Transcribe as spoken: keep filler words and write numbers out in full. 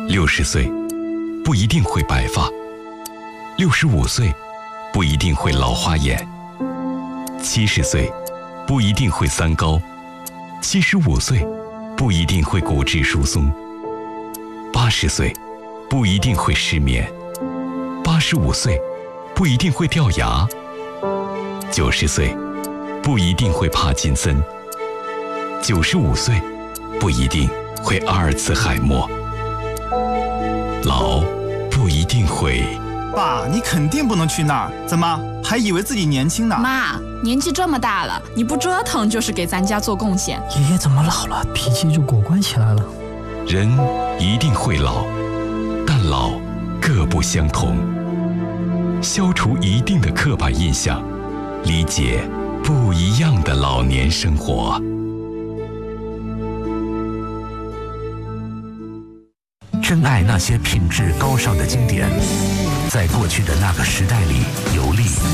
六十岁不一定会白发，六十五岁不一定会老花眼，七十岁不一定会三高，七十五岁不一定会骨质疏松，八十岁不一定会失眠，八十五岁不一定会掉牙，九十岁不一定会帕金森，九十五岁不一定会阿尔茨海默。老不一定会。 爸，你肯定不能去那儿，怎么还以为自己年轻呢？ 妈，年纪这么大了，你不折腾就是给咱家做贡献。 爷爷怎么老了，脾气就果断起来了？ 人一定会老，但老各不相同。消除一定的刻板印象，理解不一样的老年生活。 珍爱那些品质高尚的经典，在过去的那个时代里游历。